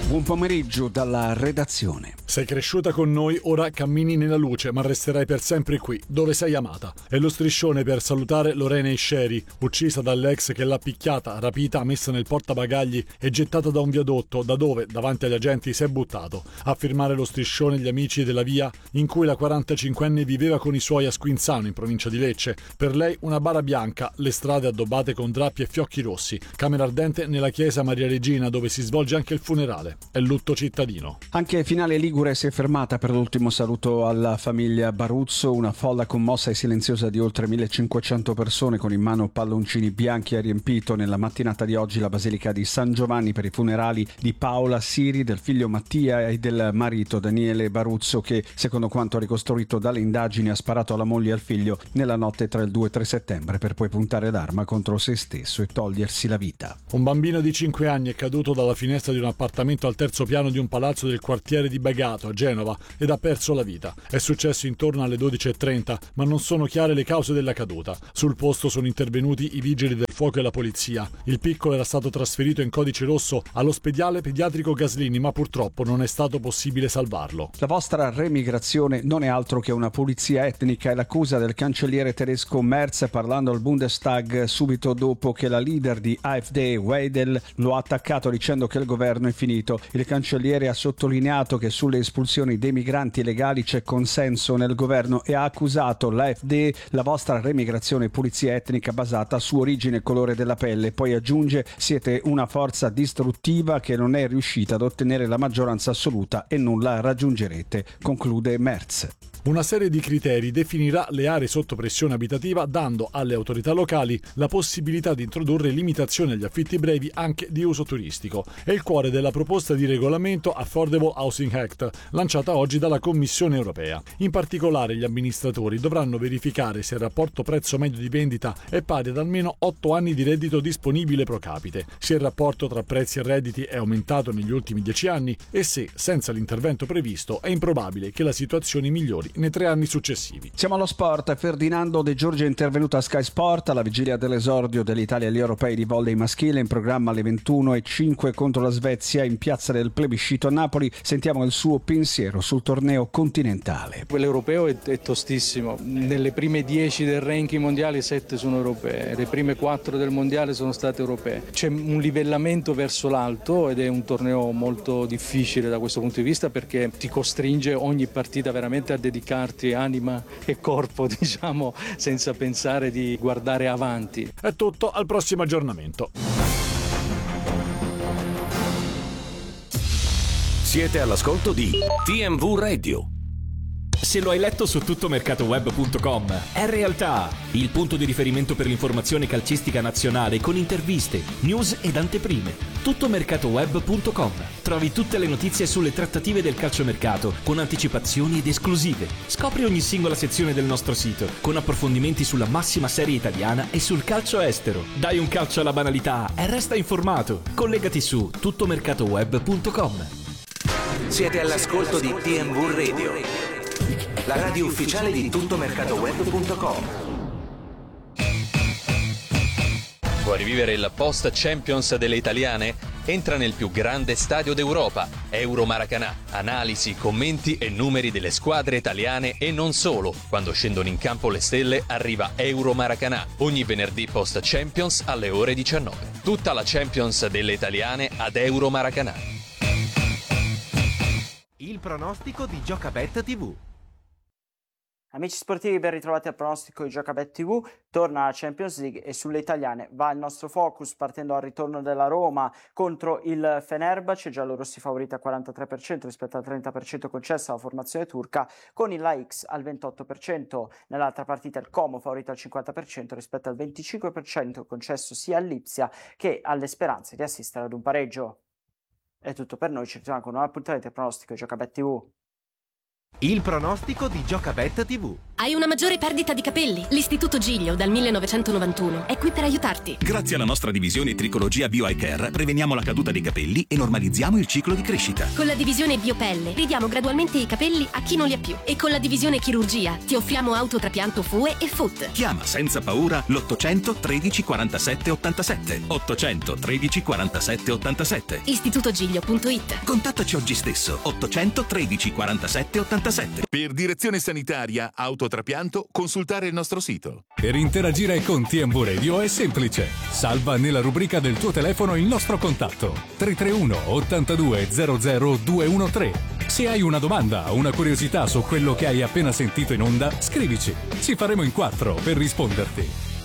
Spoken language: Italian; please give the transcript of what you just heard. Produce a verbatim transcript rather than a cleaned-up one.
Buon pomeriggio dalla redazione. Sei cresciuta con noi, ora cammini nella luce, ma resterai per sempre qui, dove sei amata. È lo striscione per salutare Lorena Isheri, uccisa dall'ex che l'ha picchiata, rapita, messa nel portabagagli e gettata da un viadotto, da dove, davanti agli agenti, si è buttato. A firmare lo striscione gli amici della via in cui la quarantacinquenne viveva con i suoi a Squinzano, in provincia di Lecce. Per lei una bara bianca, le strade addobbate con drappi e fiocchi rossi. Camera ardente nella chiesa Maria Regina, dove si svolge anche il funerale. È lutto cittadino. Anche Finale Ligure si è fermata per l'ultimo saluto alla famiglia Baruzzo, una folla commossa e silenziosa di oltre millecinquecento persone con in mano palloncini bianchi ha riempito nella mattinata di oggi la Basilica di San Giovanni per i funerali di Paola Siri, del figlio Mattia e del marito Daniele Baruzzo, che secondo quanto ricostruito dalle indagini ha sparato alla moglie e al figlio nella notte tra il due e tre settembre per poi puntare l'arma contro se stesso e togliersi la vita. Un bambino di cinque anni è caduto dalla finestra di un appartamento al terzo piano di un palazzo del quartiere di Bagato a Genova ed ha perso la vita. È successo intorno alle dodici e trenta, ma non sono chiare le cause della caduta. Sul posto sono intervenuti i vigili del fuoco e la polizia. Il piccolo era stato trasferito in codice rosso all'ospedale pediatrico Gaslini, ma purtroppo non è stato possibile salvarlo. La vostra remigrazione non è altro che una pulizia etnica, è l'accusa del cancelliere tedesco Merz parlando al Bundestag subito dopo che la leader di AfD, Weidel, lo ha attaccato dicendo che il governo è finito. Il cancelliere ha sottolineato che sulle espulsioni dei migranti illegali c'è consenso nel governo e ha accusato l'AfD, la vostra remigrazione e pulizia etnica basata su origine e colore della pelle. Poi aggiunge: siete una forza distruttiva che non è riuscita ad ottenere la maggioranza assoluta e non la raggiungerete, conclude Merz. Una serie di criteri definirà le aree sotto pressione abitativa, dando alle autorità locali la possibilità di introdurre limitazioni agli affitti brevi anche di uso turistico. È il cuore della proposta di regolamento Affordable Housing Act, lanciata oggi dalla Commissione europea. In particolare, gli amministratori dovranno verificare se il rapporto prezzo medio di vendita è pari ad almeno otto anni di reddito disponibile pro capite, se il rapporto tra prezzi e redditi è aumentato negli ultimi dieci anni e se, senza l'intervento previsto, è improbabile che la situazione migliori nei tre anni successivi. Siamo allo sport. Ferdinando De Giorgi è intervenuto a Sky Sport alla vigilia dell'esordio dell'Italia agli europei di volley maschile, in programma alle ventuno e cinque contro la Svezia in piazza del Plebiscito a Napoli. Sentiamo il suo pensiero sul torneo continentale. Quell'europeo è, è tostissimo. Nelle prime dieci del ranking mondiale sette sono europee, le prime quattro del mondiale sono state europee. C'è un livellamento verso l'alto ed è un torneo molto difficile da questo punto di vista, perché ti costringe ogni partita veramente a dedicarti anima e corpo, diciamo, senza pensare di guardare avanti. È tutto, al prossimo aggiornamento. Siete all'ascolto di T M V Radio. Se lo hai letto su tuttomercatoweb punto com, è realtà, il punto di riferimento per l'informazione calcistica nazionale con interviste, news ed anteprime. tuttomercatoweb punto com. Trovi tutte le notizie sulle trattative del calciomercato con anticipazioni ed esclusive. Scopri ogni singola sezione del nostro sito con approfondimenti sulla massima serie italiana e sul calcio estero. Dai un calcio alla banalità e resta informato. Collegati su tuttomercatoweb punto com. Siete all'ascolto di T M V Radio, la radio ufficiale di tuttomercatoweb punto com. Vuoi rivivere il post Champions delle italiane? Entra nel più grande stadio d'Europa, Euromaracanà. Analisi, commenti e numeri delle squadre italiane e non solo. Quando scendono in campo le stelle arriva Euromaracanà, ogni venerdì post Champions alle ore diciannove. Tutta la Champions delle italiane ad Euromaracanà. Il pronostico di Giocabet tivù. Amici sportivi, ben ritrovati al pronostico di Giocabet tivù. Torna la Champions League e sulle italiane va il nostro focus, partendo dal ritorno della Roma contro il Fenerbahce, giallorossi favorita al quarantatré per cento rispetto al trenta per cento concessa alla formazione turca, con il La X al ventotto per cento. Nell'altra partita il Como favorito al cinquanta per cento rispetto al venticinque per cento concesso sia all'Ipsia che alle speranze di assistere ad un pareggio. È tutto per noi, ci vediamo con un nuovo appuntamento al pronostico di Giocabet tivù. Il pronostico di Giocabet tivù. Hai una maggiore perdita di capelli? L'Istituto Giglio dal millenovecentonovantuno è qui per aiutarti. Grazie alla nostra divisione Tricologia Bio Eye Care preveniamo la caduta dei capelli e normalizziamo il ciclo di crescita. Con la divisione Biopelle ridiamo gradualmente i capelli a chi non li ha più. E con la divisione Chirurgia ti offriamo autotrapianto F U E e F U T. Chiama senza paura l'ottocento tredici quarantasette ottantasette. ottocento tredici quarantasette ottantasette. istituto giglio punto it. Contattaci oggi stesso. ottocento tredici quarantasette ottantasette. Per direzione sanitaria, autotrapianto, consultare il nostro sito. Per interagire con T M V Radio è semplice. Salva nella rubrica del tuo telefono il nostro contatto tre tre uno ottantadue zero zero duecentotredici. Se hai una domanda o una curiosità su quello che hai appena sentito in onda, scrivici. Ci faremo in quattro per risponderti.